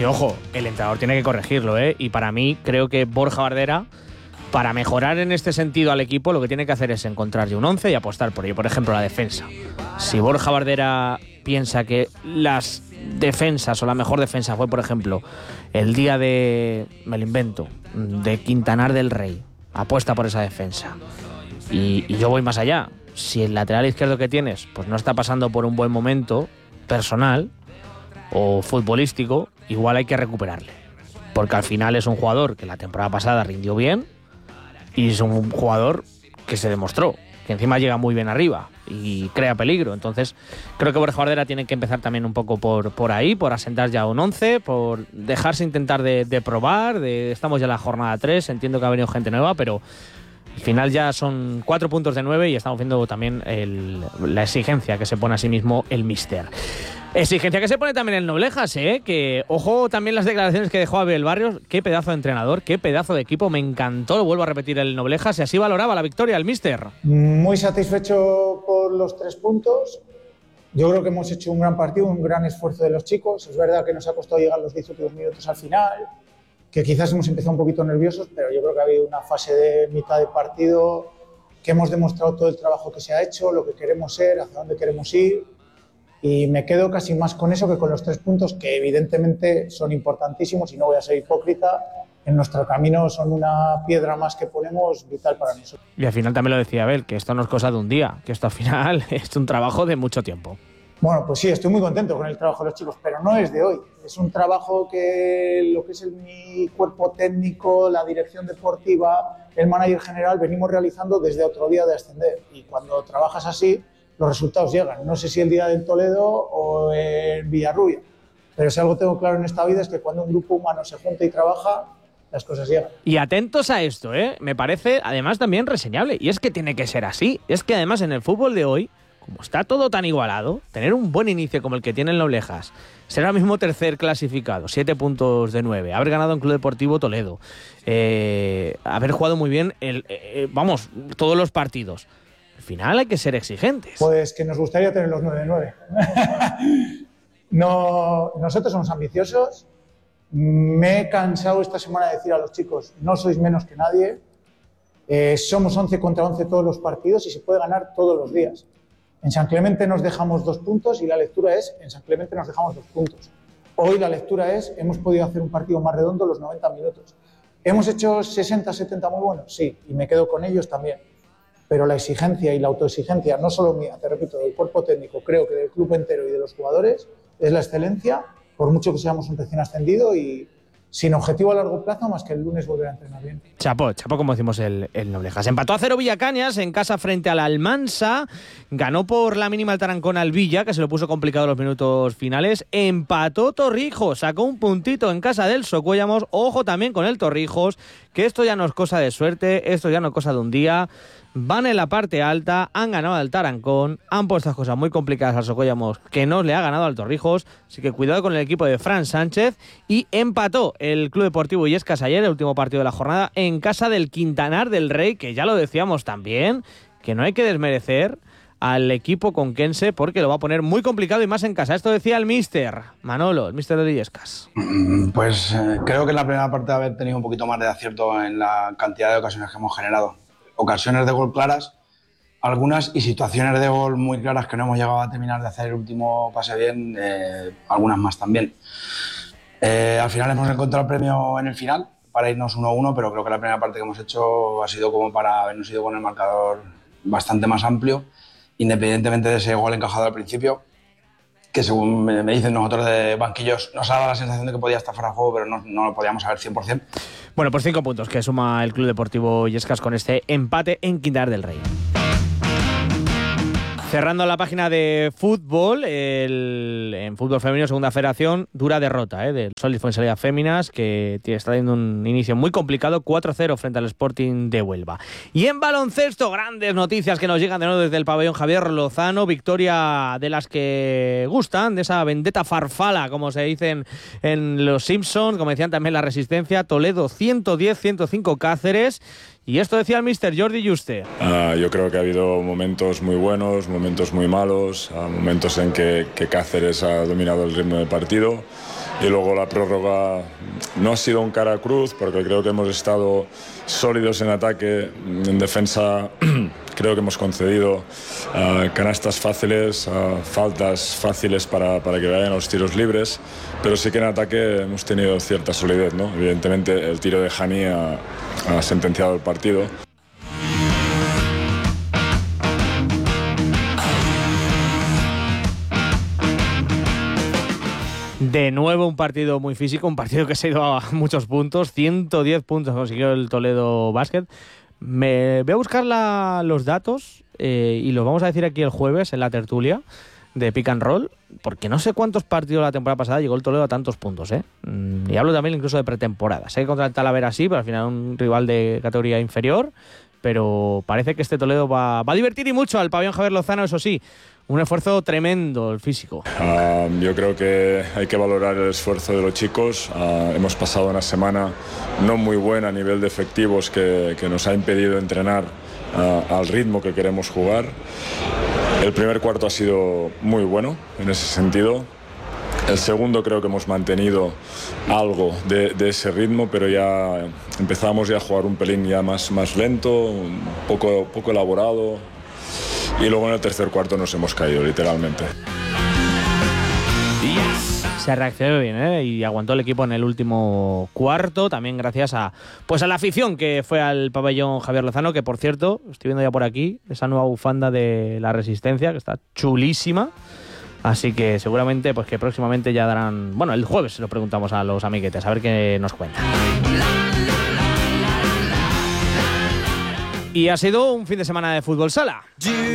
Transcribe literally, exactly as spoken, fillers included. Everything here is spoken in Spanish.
que ojo, el entrenador tiene que corregirlo, ¿eh? Y para mí creo que Borja Bardera, para mejorar en este sentido al equipo, lo que tiene que hacer es encontrar ya un once y apostar por ello. Por ejemplo, la defensa. Si Borja Bardera piensa que las defensas o la mejor defensa fue, por ejemplo, el día de, me lo invento, de Quintanar del Rey, apuesta por esa defensa. Y, y yo voy más allá. Si el lateral izquierdo que tienes pues no está pasando por un buen momento personal o futbolístico, igual hay que recuperarle. Porque al final es un jugador que la temporada pasada rindió bien y es un jugador que se demostró que encima llega muy bien arriba y crea peligro. Entonces creo que Borja Bardera tiene que empezar también un poco por, por ahí, por asentar ya un once, por dejarse intentar de, de probar. De, estamos ya en la jornada tres, entiendo que ha venido gente nueva, pero al final ya son cuatro puntos de nueve y estamos viendo también el, la exigencia que se pone a sí mismo el míster. Exigencia que se pone también el Noblejas, ¿eh? Que, ojo, también las declaraciones que dejó Abel Barrios. Qué pedazo de entrenador, qué pedazo de equipo. Me encantó, lo vuelvo a repetir, el Noblejas. Y así valoraba la victoria el míster. Muy satisfecho por los tres puntos. Yo creo que hemos hecho un gran partido, un gran esfuerzo de los chicos. Es verdad que nos ha costado llegar los diez últimos minutos al final, que quizás hemos empezado un poquito nerviosos, pero yo creo que ha habido una fase de mitad de partido que hemos demostrado todo el trabajo que se ha hecho, lo que queremos ser, hacia dónde queremos ir. Y me quedo casi más con eso que con los tres puntos, que evidentemente son importantísimos y no voy a ser hipócrita. En nuestro camino son una piedra más que ponemos vital para nosotros. Y al final también lo decía Abel, que esto no es cosa de un día, que esto al final es un trabajo de mucho tiempo. Bueno, pues sí, estoy muy contento con el trabajo de los chicos, pero no es de hoy. Es un trabajo que lo que es el, mi cuerpo técnico, la dirección deportiva, el manager general, venimos realizando desde otro día de ascender. Y cuando trabajas así, los resultados llegan. No sé si el día del Toledo o en Villarrubia, pero si algo tengo claro en esta vida es que cuando un grupo humano se junta y trabaja, las cosas llegan. Y atentos a esto, ¿eh? Me parece además también reseñable. Y es que tiene que ser así. Es que además en el fútbol de hoy, como está todo tan igualado, tener un buen inicio como el que tiene el Noblejas, ser ahora mismo tercer clasificado, siete puntos de nueve, haber ganado en Club Deportivo Toledo, eh, haber jugado muy bien, el, eh, vamos, todos los partidos. Al final hay que ser exigentes. Pues que nos gustaría tener los nueve de nueve. No, nosotros somos ambiciosos. Me he cansado esta semana de decir a los chicos, no sois menos que nadie. Eh, somos once contra once todos los partidos y se puede ganar todos los días. En San Clemente nos dejamos dos puntos y la lectura es, en San Clemente nos dejamos dos puntos. Hoy la lectura es, hemos podido hacer un partido más redondo los noventa minutos. ¿Hemos hecho sesenta, setenta muy buenos? Sí, y me quedo con ellos también. Pero la exigencia y la autoexigencia, no solo mía, te repito, del cuerpo técnico, creo que del club entero y de los jugadores, es la excelencia, por mucho que seamos un recién ascendido y sin objetivo a largo plazo más que el lunes volver a entrenar bien. Chapó, chapó como decimos el, el Noblejas. Empató a cero Villacañas en casa frente al Almansa, ganó por la mínima el Tarancón al Villa, que se lo puso complicado los minutos finales, empató Torrijos, sacó un puntito en casa del Socuéllamos, ojo también con el Torrijos, que esto ya no es cosa de suerte, esto ya no es cosa de un día. Van en la parte alta, han ganado al Tarancón, han puesto las cosas muy complicadas al Socuéllamos, que no le ha ganado al Torrijos, así que cuidado con el equipo de Fran Sánchez. Y empató el Club Deportivo Illescas ayer, el último partido de la jornada, en casa del Quintanar del Rey, que ya lo decíamos también, que no hay que desmerecer al equipo conquense porque lo va a poner muy complicado y más en casa. Esto decía el míster Manolo, el míster de Illescas. Pues eh, creo que en la primera parte haber tenido un poquito más de acierto en la cantidad de ocasiones que hemos generado. Ocasiones de gol claras, algunas, y situaciones de gol muy claras que no hemos llegado a terminar de hacer el último pase bien, eh, algunas más también. Eh, al final hemos encontrado el premio en el final para irnos uno a uno, pero creo que la primera parte que hemos hecho ha sido como para habernos ido con el marcador bastante más amplio, independientemente de ese gol encajado al principio, que según me dicen nosotros de banquillos nos ha dado la sensación de que podía estar fuera de juego, pero no, no lo podíamos saber cien por ciento. Bueno, pues cinco puntos que suma el Club Deportivo Illescas con este empate en Quintanar del Rey. Cerrando la página de fútbol, el, en fútbol femenino, segunda federación, dura derrota ¿eh? del Solid Fuensalida Féminas, que está teniendo un inicio muy complicado, cuatro cero frente al Sporting de Huelva. Y en baloncesto, grandes noticias que nos llegan de nuevo desde el pabellón Javier Lozano, victoria de las que gustan, de esa vendetta farfala, como se dicen en Los Simpsons, como decían también la Resistencia, Toledo ciento diez a ciento cinco Cáceres. Y esto decía el míster Jordi Juste. Uh, yo creo que ha habido momentos muy buenos, momentos muy malos, uh, momentos en que, que Cáceres ha dominado el ritmo del partido y luego la prórroga no ha sido un cara cruz, porque creo que hemos estado sólidos en ataque. En defensa creo que hemos concedido uh, canastas fáciles, uh, faltas fáciles para, para que vayan a los tiros libres, pero sí que en ataque hemos tenido cierta solidez, ¿no? Evidentemente el tiro de Hani ha, ha sentenciado el partido. De nuevo un partido muy físico, un partido que se ha ido a muchos puntos, ciento diez puntos consiguió el Toledo Basket. Me voy a buscar la, los datos eh, y los vamos a decir aquí el jueves en la tertulia de Pick and Roll, porque no sé cuántos partidos la temporada pasada llegó el Toledo a tantos puntos, ¿eh? Y hablo también incluso de pretemporada. Sé que contra el Talavera sí, pero al final un rival de categoría inferior, pero parece que este Toledo va, va a divertir y mucho al pabellón Javier Lozano, eso sí. Un esfuerzo tremendo el físico. Uh, yo creo que hay que valorar el esfuerzo de los chicos. Uh, hemos pasado una semana no muy buena a nivel de efectivos que, que nos ha impedido entrenar uh, al ritmo que queremos jugar. El primer cuarto ha sido muy bueno en ese sentido. El segundo creo que hemos mantenido algo de, de ese ritmo, pero ya empezamos ya a jugar un pelín ya más, más lento, un poco, poco elaborado. Y luego en el tercer cuarto nos hemos caído, literalmente. Se reaccionó bien, ¿eh? Y aguantó el equipo en el último cuarto, también gracias a pues a la afición que fue al pabellón Javier Lozano, que por cierto, estoy viendo ya por aquí, esa nueva bufanda de la Resistencia, que está chulísima. Así que seguramente pues que próximamente ya darán... Bueno, el jueves se lo preguntamos a los amiguetes, a ver qué nos cuentan. Y ha sido un fin de semana de fútbol sala.